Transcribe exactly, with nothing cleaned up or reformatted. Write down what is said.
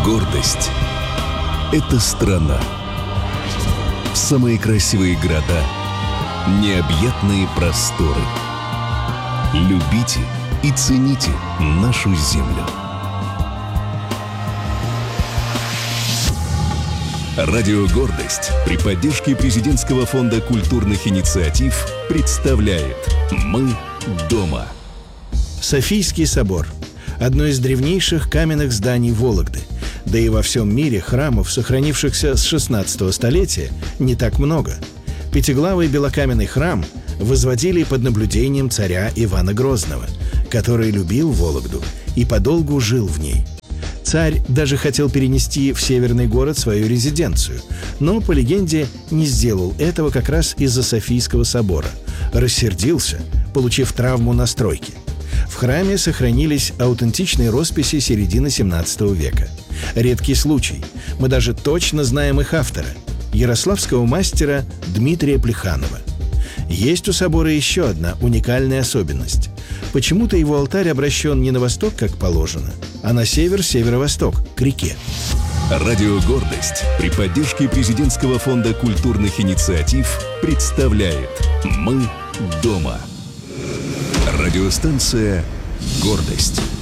Гордость – это страна. Самые красивые города, необъятные просторы. Любите и цените нашу землю. Радио «Гордость» при поддержке Президентского фонда культурных инициатив представляет «Мы дома». Софийский собор – одно из древнейших каменных зданий Вологды. Да и во всем мире храмов, сохранившихся с шестнадцатого столетия, не так много. Пятиглавый белокаменный храм возводили под наблюдением царя Ивана Грозного, который любил Вологду и подолгу жил в ней. Царь даже хотел перенести в северный город свою резиденцию, но, по легенде, не сделал этого как раз из-за Софийского собора. Рассердился, получив травму на стройке. В храме сохранились аутентичные росписи середины семнадцатого века. Редкий случай. Мы даже точно знаем их автора – ярославского мастера Дмитрия Плеханова. Есть у собора еще одна уникальная особенность. Почему-то его алтарь обращен не на восток, как положено, а на север-северо-восток, к реке. Радио «Гордость» при поддержке Президентского фонда культурных инициатив представляет «Мы дома». Радиостанция «Гордость».